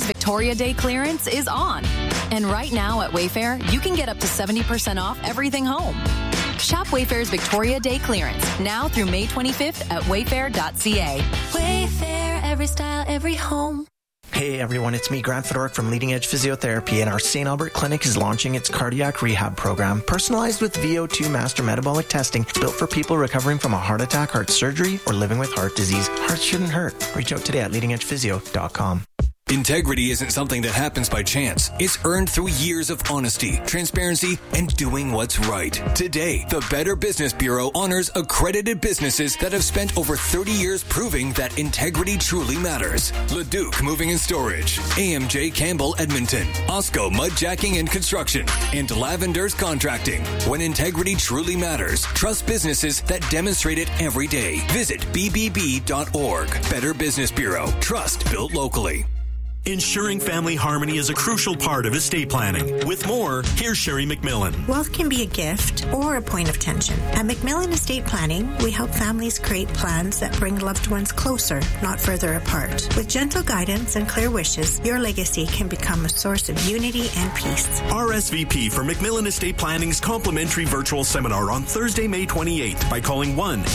Victoria Day clearance is on. And right now at Wayfair, you can get up to 70% off everything home. Shop Wayfair's Victoria Day clearance now through May 25th at wayfair.ca. Wayfair, every style, every home. Hey everyone, it's me, Grant Fedoruk from Leading Edge Physiotherapy, and our St. Albert Clinic is launching its cardiac rehab program, personalized with VO2 master metabolic testing, built for people recovering from a heart attack, heart surgery, or living with heart disease. Hearts shouldn't hurt. Reach out today at leadingedgephysio.com. Integrity isn't something that happens by chance. It's earned through years of honesty, transparency, and doing what's right. Today, the Better Business Bureau honors accredited businesses that have spent over 30 years proving that integrity truly matters. Leduc Moving and Storage, AMJ Campbell Edmonton, Osco Mudjacking and Construction, and Lavender's Contracting. When integrity truly matters, trust businesses that demonstrate it every day. Visit bbb.org. Better Business Bureau. Trust built locally. Ensuring family harmony is a crucial part of estate planning. With more, here's Sherry McMillan. Wealth can be a gift or a point of tension. At McMillan Estate Planning, we help families create plans that bring loved ones closer, not further apart. With gentle guidance and clear wishes, your legacy can become a source of unity and peace. RSVP for McMillan Estate Planning's complimentary virtual seminar on Thursday, May 28th by calling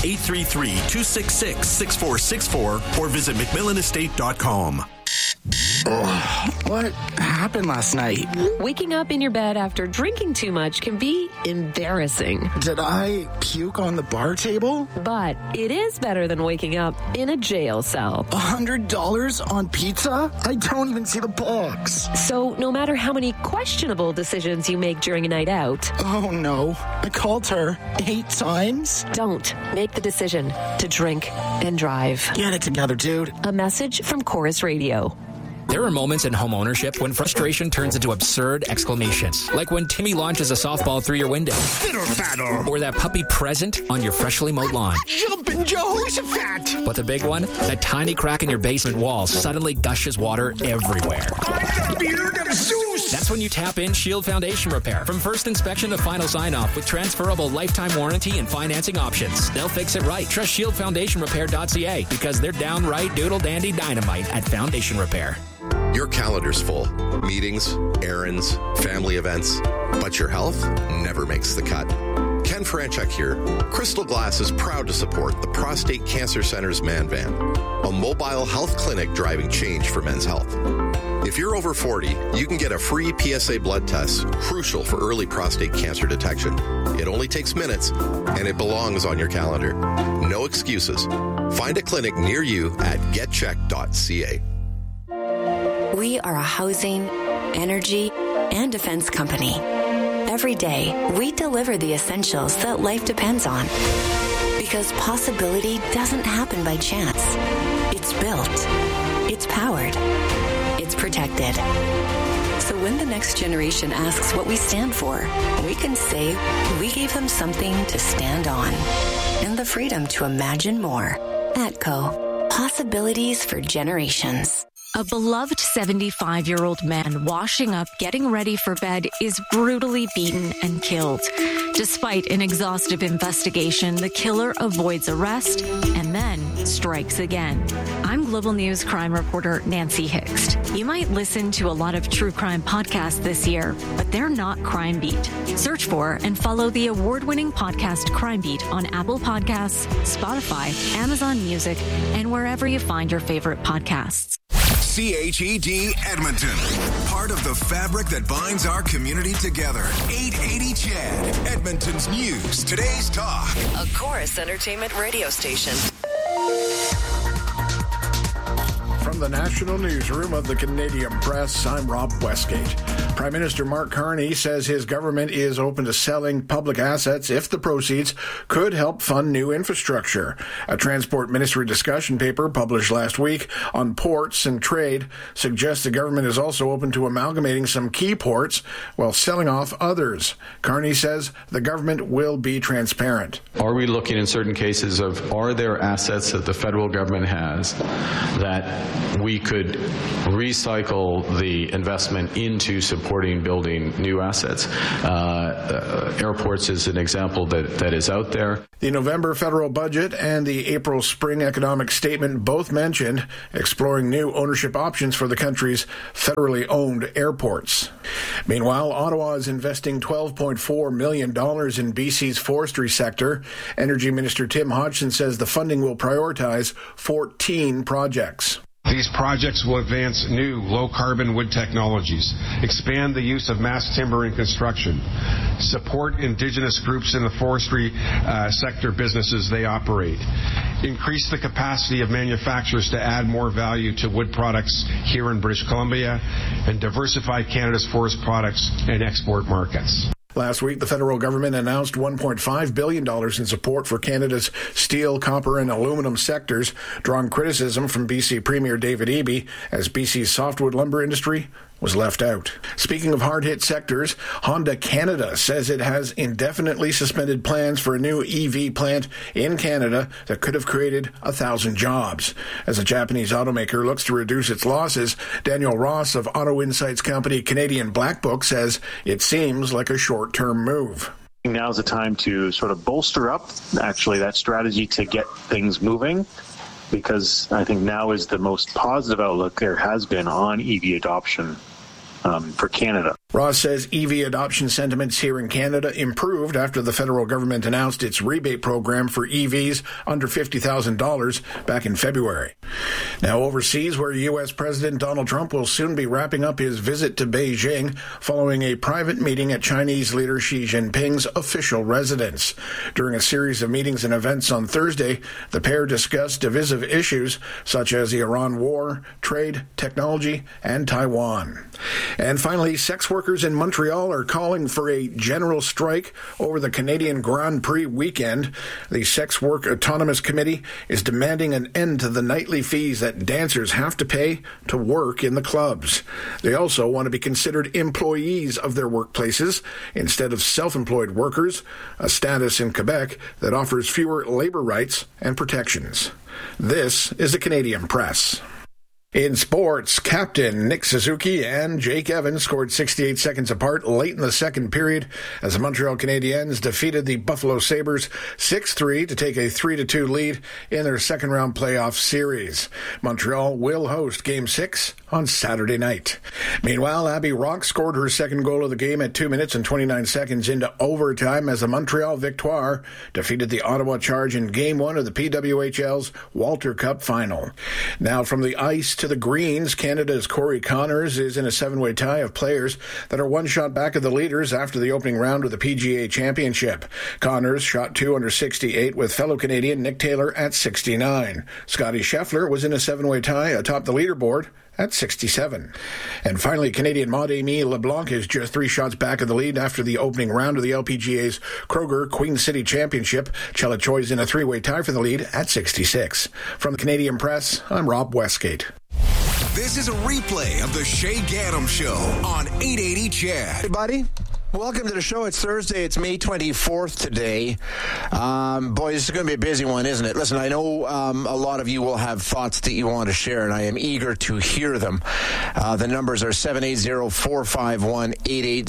1-833-266-6464 or visit McMillanestate.com. What happened last night? Waking up in your bed after drinking too much can be embarrassing. Did I puke on the bar table? But it is better than waking up in a jail cell. $100 on pizza? I don't even see the box. So no matter how many questionable decisions you make during a night out... Oh no, I called her 8 times? Don't make the decision to drink and drive. Get it together, dude. A message from Chorus Radio. There are moments in home ownership when frustration turns into absurd exclamations. Like when Timmy launches a softball through your window. Fiddle-faddle. Or that puppy present on your freshly mowed lawn. Jumpin' Jehoshaphat. But the big one? That tiny crack in your basement wall suddenly gushes water everywhere. That's when you tap in Shield Foundation Repair. From first inspection to final sign-off with transferable lifetime warranty and financing options. They'll fix it right. Trust ShieldFoundationRepair.ca because they're downright doodle-dandy dynamite at Foundation Repair. Your calendar's full. Meetings, errands, family events. But your health never makes the cut. Ken Franchuk here. Crystal Glass is proud to support the Prostate Cancer Center's Man Van, a mobile health clinic driving change for men's health. If you're over 40, you can get a free PSA blood test, crucial for early prostate cancer detection. It only takes minutes, and it belongs on your calendar. No excuses. Find a clinic near you at getcheck.ca. We are a housing, energy, and defense company. Every day, we deliver the essentials that life depends on. Because possibility doesn't happen by chance. It's built. It's powered. It's protected. So when the next generation asks what we stand for, we can say we gave them something to stand on. And the freedom to imagine more. ATCO. Possibilities for generations. A beloved 75-year-old man washing up, getting ready for bed, is brutally beaten and killed. Despite an exhaustive investigation, the killer avoids arrest and then strikes again. I'm Global News crime reporter Nancy Hixt. You might listen to a lot of true crime podcasts this year, but they're not Crime Beat. Search for and follow the award-winning podcast Crime Beat on Apple Podcasts, Spotify, Amazon Music, and wherever you find your favorite podcasts. CHED Edmonton, part of the fabric that binds our community together. 880 CHED, Edmonton's news, today's talk. A Chorus Entertainment radio station. From the National Newsroom of the Canadian Press, I'm Rob Westgate. Prime Minister Mark Carney says his government is open to selling public assets if the proceeds could help fund new infrastructure. A Transport Ministry discussion paper published last week on ports and trade suggests the government is also open to amalgamating some key ports while selling off others. Carney says the government will be transparent. Are we looking in certain cases of, are there assets that the federal government has that we could recycle the investment into supporting building new assets. Airports is an example that is out there. The November federal budget and the April spring economic statement both mentioned exploring new ownership options for the country's federally owned airports. Meanwhile, Ottawa is investing $12.4 million in BC's forestry sector. Energy Minister Tim Hodgson says the funding will prioritize 14 projects. These projects will advance new low-carbon wood technologies, expand the use of mass timber in construction, support Indigenous groups in the forestry sector businesses they operate, increase the capacity of manufacturers to add more value to wood products here in British Columbia, and diversify Canada's forest products and export markets. Last week, the federal government announced $1.5 billion in support for Canada's steel, copper, and aluminum sectors, drawing criticism from BC Premier David Eby as BC's softwood lumber industry was left out. Speaking of hard-hit sectors, Honda Canada says it has indefinitely suspended plans for a new EV plant in Canada that could have created 1,000 jobs. As a Japanese automaker looks to reduce its losses, Daniel Ross of Auto Insights company Canadian Black Book says it seems like a short-term move. Now's the time to sort of bolster up, actually, that strategy to get things moving, because I think now is the most positive outlook there has been on EV adoption for Canada. Ross says EV adoption sentiments here in Canada improved after the federal government announced its rebate program for EVs under $50,000 back in February. Now overseas, where U.S. President Donald Trump will soon be wrapping up his visit to Beijing following a private meeting at Chinese leader Xi Jinping's official residence. During a series of meetings and events on Thursday, the pair discussed divisive issues such as the Iran war, trade, technology, and Taiwan. And finally, sex workers in Montreal are calling for a general strike over the Canadian Grand Prix weekend. The Sex Work Autonomous Committee is demanding an end to the nightly fees that dancers have to pay to work in the clubs. They also want to be considered employees of their workplaces instead of self-employed workers, a status in Quebec that offers fewer labor rights and protections. This is the Canadian Press. In sports, captain Nick Suzuki and Jake Evans scored 68 seconds apart late in the second period as the Montreal Canadiens defeated the Buffalo Sabres 6-3 to take a 3-2 lead in their second-round playoff series. Montreal will host Game 6 on Saturday night. Meanwhile, Abby Rock scored her second goal of the game at 2 minutes and 29 seconds into overtime as the Montreal Victoire defeated the Ottawa Charge in Game 1 of the PWHL's Walter Cup final. Now from the ice to the greens, Canada's Corey Connors is in a 7-way tie of players that are one shot back of the leaders after the opening round of the PGA Championship. Connors shot 2 under 68 with fellow Canadian Nick Taylor at 69. Scotty Scheffler was in a 7-way tie atop the leaderboard at 67. And finally, Canadian Maud-Aimee LeBlanc is just 3 shots back of the lead after the opening round of the LPGA's Kroger Queen City Championship. Chella Choi's in a 3-way tie for the lead at 66. From the Canadian Press, I'm Rob Westgate. This is a replay of the Shay Gaddam Show on 880 CHED. Hey, buddy. Welcome to the show. It's Thursday. It's May 24th today. Boy, this is going to be a busy one, isn't it? Listen, I know a lot of you will have thoughts that you want to share, and I am eager to hear them. The numbers are 780-451-8800,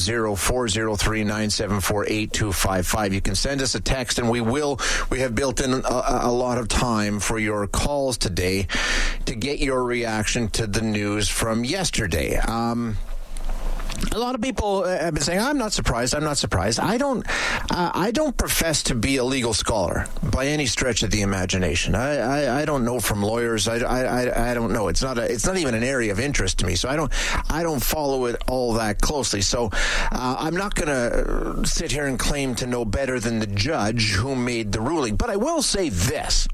403-974-8255. You can send us a text, and we have built in a lot of time for your calls today to get your reaction to the news from yesterday. A lot of people have been saying, I'm not surprised. I don't profess to be a legal scholar by any stretch of the imagination. I don't know from lawyers. I don't know. It's not even an area of interest to me. So I don't follow it all that closely. So I'm not going to sit here and claim to know better than the judge who made the ruling. But I will say this.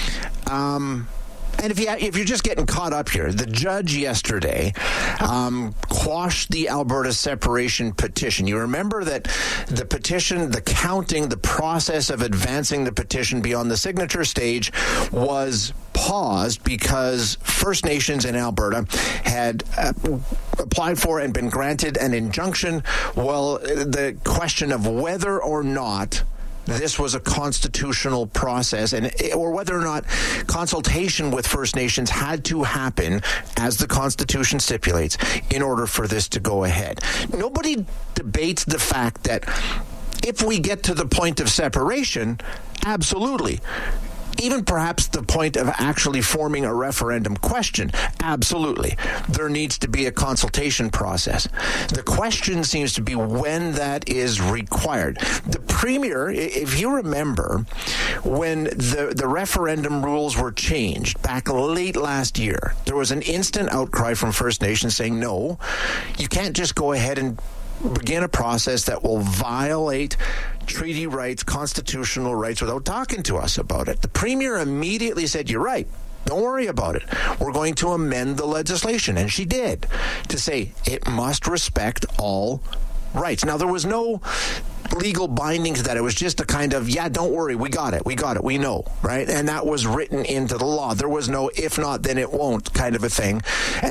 And if you're just getting caught up here, the judge yesterday quashed the Alberta separation petition. You remember that the petition, the counting, the process of advancing the petition beyond the signature stage was paused because First Nations in Alberta had applied for and been granted an injunction. Well, the question of whether or not this was a constitutional process or whether or not consultation with First Nations had to happen as the Constitution stipulates in order for this to go ahead. Nobody debates the fact that if we get to the point of separation, absolutely. Even perhaps the point of actually forming a referendum question, absolutely. There needs to be a consultation process. The question seems to be when that is required. The Premier, if you remember, when the referendum rules were changed back late last year, there was an instant outcry from First Nations saying, no, you can't just go ahead and begin a process that will violate treaty rights, constitutional rights, without talking to us about it. The Premier immediately said, you're right. Don't worry about it. We're going to amend the legislation. And she did, to say it must respect all rights. Now, there was no legal binding to that. It was just a kind of, yeah, don't worry, we got it, we know, right? And that was written into the law. There was no, if not, then it won't kind of a thing.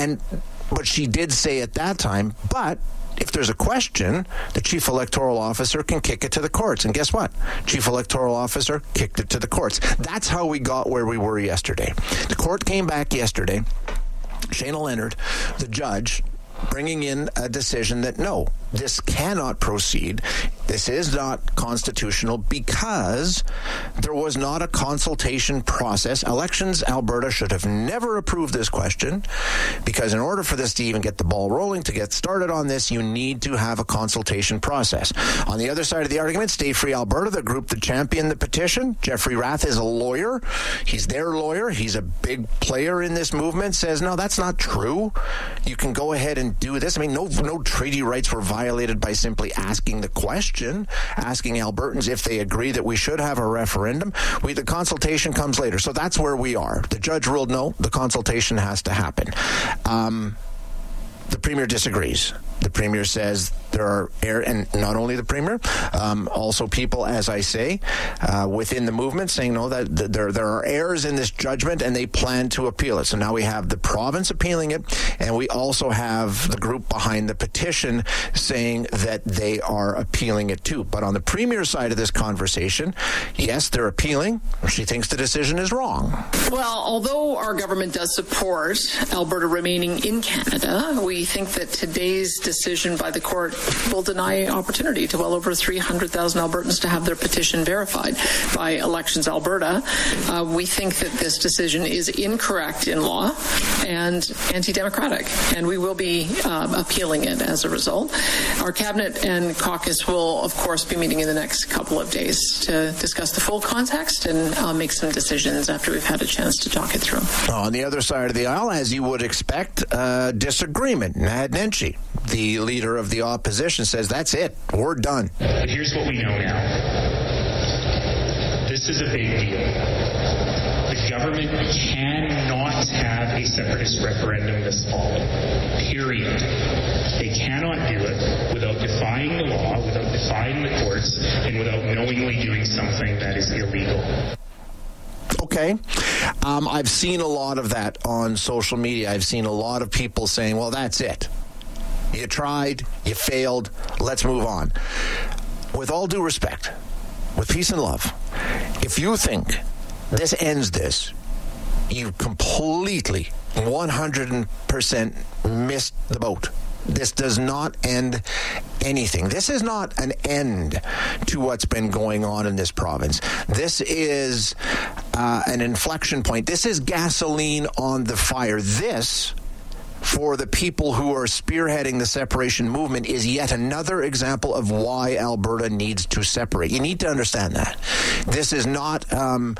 But she did say at that time, but if there's a question, the Chief Electoral Officer can kick it to the courts. And guess what? Chief Electoral Officer kicked it to the courts. That's how we got where we were yesterday. The court came back yesterday. Shana Leonard, the judge, bringing in a decision that, no, this cannot proceed. This is not constitutional because there was not a consultation process. Elections Alberta should have never approved this question because in order for this to even get the ball rolling, to get started on this, you need to have a consultation process. On the other side of the argument, Stay Free Alberta, the group that championed the petition, Jeffrey Rath is a lawyer. He's their lawyer. He's a big player in this movement, says, no, that's not true. You can go ahead and do this. I mean, no treaty rights were violated by simply asking the question, asking Albertans if they agree that we should have a referendum. The consultation comes later. So that's where we are. The judge ruled no, the consultation has to happen. The Premier disagrees. The Premier says there are and not only the Premier, also people, as I say, within the movement saying no, that there are errors in this judgment and they plan to appeal it. So now we have the province appealing it, and we also have the group behind the petition saying that they are appealing it too. But on the Premier's side of this conversation, yes, they're appealing. She thinks the decision is wrong. Well, although our government does support Alberta remaining in Canada, we think that today's decision by the court will deny opportunity to well over 300,000 Albertans to have their petition verified by Elections Alberta. We think that this decision is incorrect in law and anti-democratic, and we will be appealing it as a result. Our cabinet and caucus will, of course, be meeting in the next couple of days to discuss the full context and make some decisions after we've had a chance to talk it through. On the other side of the aisle, as you would expect, disagreement. Naheed Nenshi, the leader of the opposition, says that's it. We're done. But here's what we know now. This is a big deal. The government cannot have a separatist referendum this fall. Period. They cannot do it without defying the law, without defying the courts, and without knowingly doing something that is illegal. Okay. I've seen a lot of that on social media. I've seen a lot of people saying, well, that's it. You tried, you failed, let's move on. With all due respect, with peace and love, if you think this ends this, you completely, 100% missed the boat. This does not end anything. This is not an end to what's been going on in this province. This is an inflection point. This is gasoline on the fire. This, for the people who are spearheading the separation movement, is yet another example of why Alberta needs to separate. You need to understand that. This is not a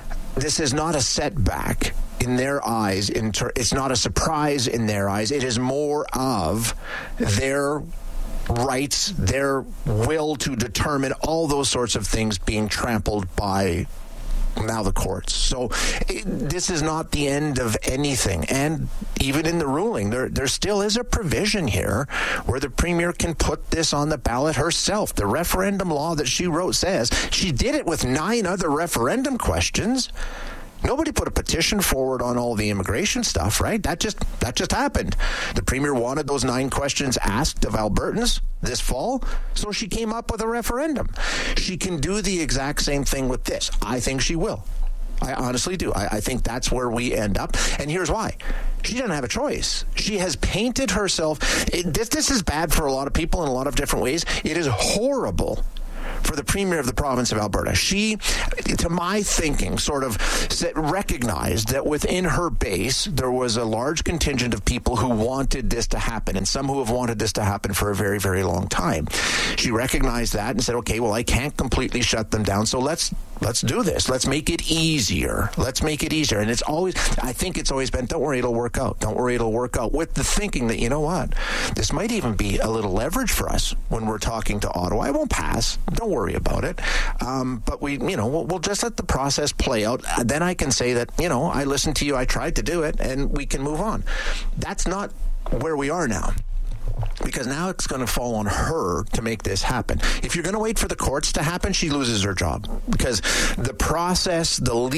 setback in their eyes. It's not a surprise in their eyes. It is more of their rights, their will to determine all those sorts of things being trampled by now the courts. So this is not the end of anything. And even in the ruling, there still is a provision here where the Premier can put this on the ballot herself. The referendum law that she wrote says she did it with 9 other referendum questions. Nobody put a petition forward on all the immigration stuff, right? That just happened. The Premier wanted those 9 questions asked of Albertans this fall, so she came up with a referendum. She can do the exact same thing with this. I think she will. I honestly do. I think that's where we end up. And here's why. She doesn't have a choice. She has painted herself. This is bad for a lot of people in a lot of different ways. It is horrible for the Premier of the province of Alberta. She, to my thinking, sort of recognized that within her base, there was a large contingent of people who wanted this to happen, and some who have wanted this to happen for a very, very long time. She recognized that and said, okay, well, I can't completely shut them down, so let's do this. Let's make it easier. Let's make it easier. And I think it's always been, don't worry, it'll work out. Don't worry, it'll work out. With the thinking that, you know what, this might even be a little leverage for us when we're talking to Ottawa. I won't pass. Don't worry about it. But we'll just let the process play out. Then I can say that, I listened to you, I tried to do it, and we can move on. That's not where we are now. Because now it's going to fall on her to make this happen. If you're going to wait for the courts to happen, she loses her job. Because the process,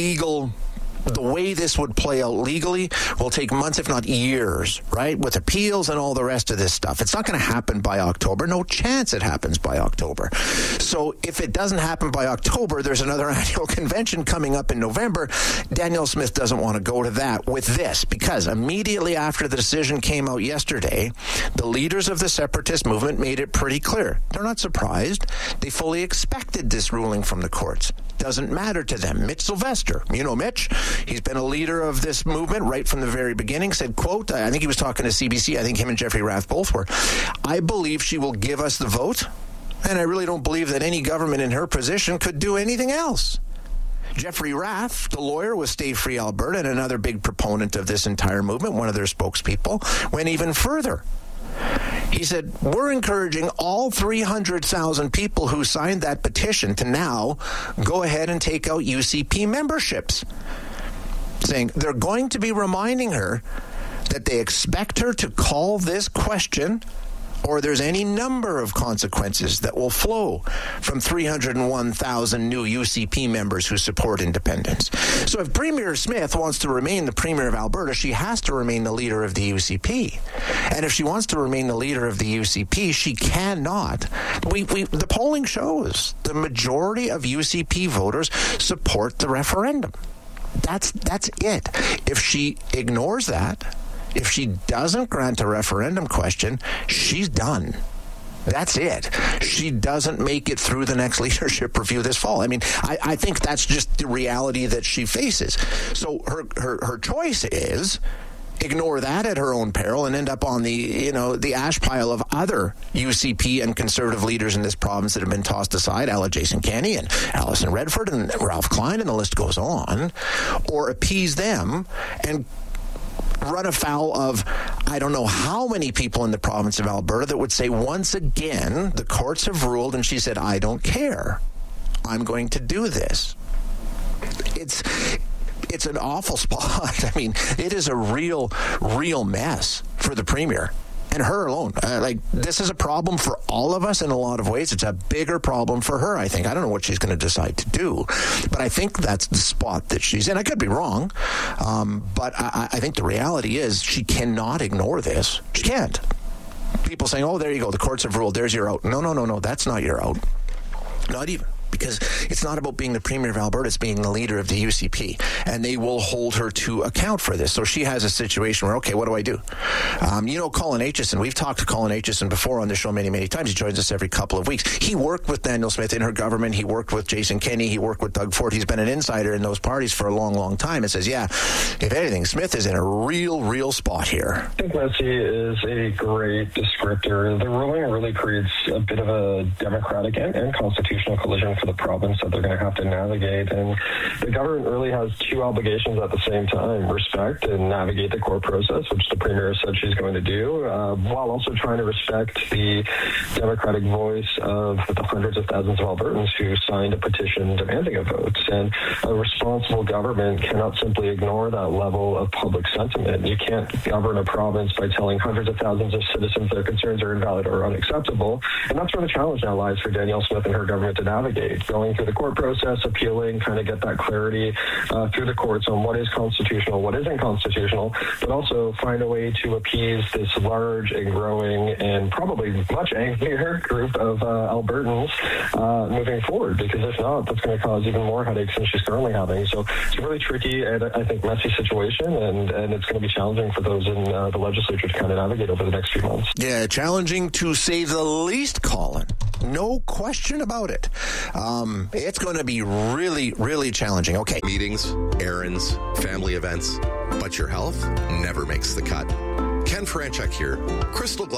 the way this would play out legally will take months, if not years, right? With appeals and all the rest of this stuff. It's not going to happen by October. No chance it happens by October. So if it doesn't happen by October, there's another annual convention coming up in November. Danielle Smith doesn't want to go to that with this, because immediately after the decision came out yesterday, the leaders of the separatist movement made it pretty clear. They're not surprised. They fully expected this ruling from the courts. Doesn't matter to them. Mitch Sylvester, Mitch, he's been a leader of this movement right from the very beginning, said, quote, I think he was talking to CBC, I think him and Jeffrey Rath both were, I believe she will give us the vote, and I really don't believe that any government in her position could do anything else. Jeffrey Rath, the lawyer with Stay Free Alberta and another big proponent of this entire movement, one of their spokespeople, went even further. He said, we're encouraging all 300,000 people who signed that petition to now go ahead and take out UCP memberships, saying they're going to be reminding her that they expect her to call this question or there's any number of consequences that will flow from 301,000 new UCP members who support independence. So if Premier Smith wants to remain the Premier of Alberta, she has to remain the leader of the UCP. And if she wants to remain the leader of the UCP, she cannot. The polling shows the majority of UCP voters support the referendum. That's it. If she ignores that, if she doesn't grant a referendum question, she's done. That's it. She doesn't make it through the next leadership review this fall. I mean, I think that's just the reality that she faces. So her choice is ignore that at her own peril and end up on the ash pile of other UCP and Conservative leaders in this province that have been tossed aside, a la Jason Kenney and Alison Redford and Ralph Klein, and the list goes on, or appease them and run afoul of I don't know how many people in the province of Alberta that would say, once again, the courts have ruled, and she said, I don't care. I'm going to do this. It's an awful spot. I mean, it is a real mess for the Premier. And her alone. This is a problem for all of us in a lot of ways. It's a bigger problem for her, I think. I don't know what she's going to decide to do, but I think that's the spot that she's in. I could be wrong, but I think the reality is she cannot ignore this. She can't. People saying, oh, there you go, the courts have ruled, there's your out. No, that's not your out. Not even. Because it's not about being the Premier of Alberta, it's being the leader of the UCP. And they will hold her to account for this. So she has a situation where, okay, what do I do? Colin Aitchison, we've talked to Colin Aitchison before on the show many, many times. He joins us every couple of weeks. He worked with Danielle Smith in her government. He worked with Jason Kenney. He worked with Doug Ford. He's been an insider in those parties for a long, long time and says, yeah, if anything, Smith is in a real spot here. I think messy is a great descriptor. The ruling really creates a bit of a democratic and constitutional collision for the province that they're going to have to navigate. And the government really has two obligations at the same time: respect and navigate the court process, which the Premier said she's going to do, while also trying to respect the democratic voice of the hundreds of thousands of Albertans who signed a petition demanding a vote. And a responsible government cannot simply ignore that level of public sentiment. You can't govern a province by telling hundreds of thousands of citizens their concerns are invalid or unacceptable. And that's where the challenge now lies for Danielle Smith and her government to navigate. navigate, going through the court process, appealing, trying to get that clarity through the courts on what is constitutional, what isn't constitutional, but also find a way to appease this large and growing and probably much angrier group of Albertans moving forward, because if not, that's going to cause even more headaches than she's currently having. So it's a really tricky and I think messy situation, and it's going to be challenging for those in the legislature to kind of navigate over the next few months. Yeah, challenging to say the least, Colin. No question about it. It's going to be really, really challenging. Okay. Meetings, errands, family events, but your health never makes the cut. Ken Franchuk here. Crystal Glass